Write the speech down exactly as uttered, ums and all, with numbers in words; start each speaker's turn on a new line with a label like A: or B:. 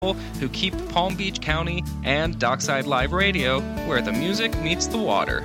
A: who keep Palm Beach County and Dockside Live Radio where the music meets the water.